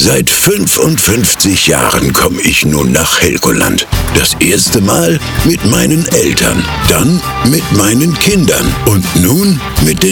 Seit 55 Jahren komme ich nun nach Helgoland. Das erste Mal mit meinen Eltern, dann mit meinen Kindern und nun mit den